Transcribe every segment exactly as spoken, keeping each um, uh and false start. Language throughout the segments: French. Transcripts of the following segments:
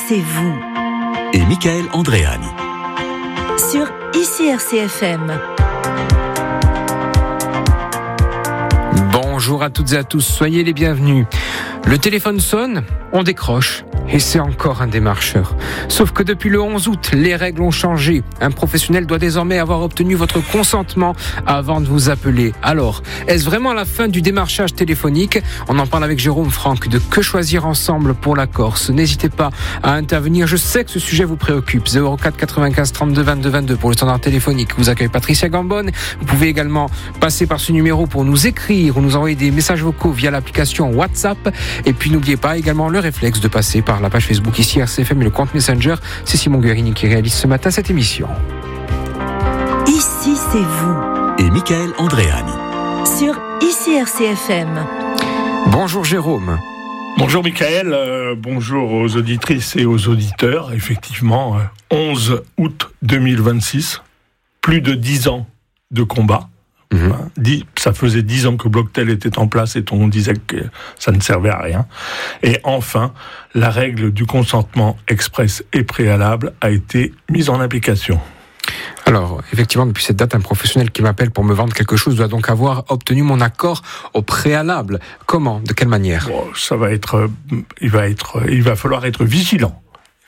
c'est vous. Et Michael Andréani. Sur Ici R C F M. Bonjour à toutes et à tous, soyez les bienvenus. Le téléphone sonne, on décroche. Et c'est encore un démarcheur. Sauf que depuis le onze août, les règles ont changé. Un professionnel doit désormais avoir obtenu votre consentement avant de vous appeler. Alors, est-ce vraiment la fin du démarchage téléphonique ? On en parle avec Jérôme Franck de Que choisir ensemble pour la Corse. N'hésitez pas à intervenir. Je sais que ce sujet vous préoccupe. zéro quatre quatre-vingt-quinze trente-deux vingt-deux vingt-deux pour le standard téléphonique. Vous accueille Patricia Gambone. Vous pouvez également passer par ce numéro pour nous écrire ou nous envoyer des messages vocaux via l'application WhatsApp. Et puis n'oubliez pas également le réflexe de passer par la page Facebook Ici R C F M et le compte Messenger. C'est Simon Guerini qui réalise ce matin cette émission. Ici, c'est vous. Et Michael Andréani. Sur Ici R C F M. Bonjour Jérôme. Bonjour Michael, euh, bonjour aux auditrices et aux auditeurs. Effectivement, euh, onze août deux mille vingt-six, plus de dix ans de combat. Mmh. Hein, dix, ça faisait dix ans que Blocktel était en place et on disait que ça ne servait à rien. Et enfin, la règle du consentement express et préalable a été mise en application. Alors, effectivement, depuis cette date, un professionnel qui m'appelle pour me vendre quelque chose doit donc avoir obtenu mon accord au préalable. Comment ? De quelle manière ? Bon, ça va être, il va être, il va falloir être vigilant.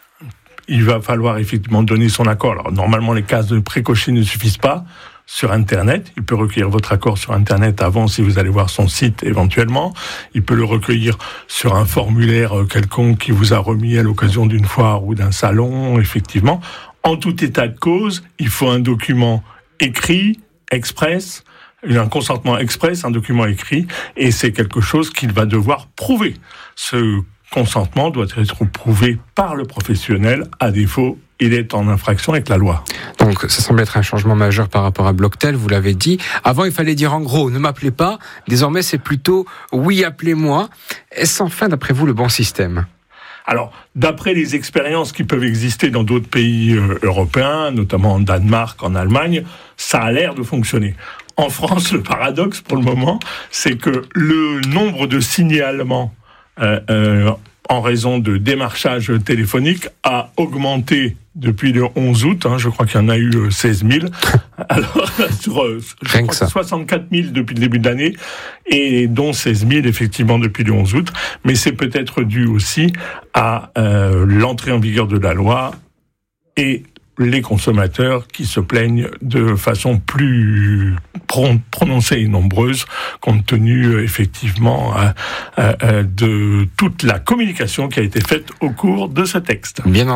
Il va falloir effectivement donner son accord. Alors, normalement, les cases de précaution ne suffisent pas. Sur Internet, il peut recueillir votre accord sur Internet avant, si vous allez voir son site éventuellement. Il peut le recueillir sur un formulaire quelconque qui vous a remis à l'occasion d'une foire ou d'un salon, effectivement. En tout état de cause, il faut un document écrit, express, un consentement express, un document écrit, et c'est quelque chose qu'il va devoir prouver. Ce consentement doit être prouvé par le professionnel, à défaut, il est en infraction avec la loi. Donc, ça semble être un changement majeur par rapport à Blocktel, vous l'avez dit. Avant, il fallait dire en gros, ne m'appelez pas. Désormais, c'est plutôt, oui, appelez-moi. Est-ce enfin, d'après vous, le bon système ? Alors, d'après les expériences qui peuvent exister dans d'autres pays euh, européens, notamment en Danemark, en Allemagne, ça a l'air de fonctionner. En France, le paradoxe, pour le moment, c'est que le nombre de signalements euh, euh, en raison de démarchage téléphonique a augmenté depuis le onze août, hein, je crois qu'il y en a eu seize mille, alors sur euh, je crois que soixante-quatre mille depuis le début de l'année, et dont seize mille effectivement depuis le onze août, mais c'est peut-être dû aussi à euh, l'entrée en vigueur de la loi et les consommateurs qui se plaignent de façon plus prononcée et nombreuse, compte tenu effectivement euh, euh, de toute la communication qui a été faite au cours de ce texte. Bien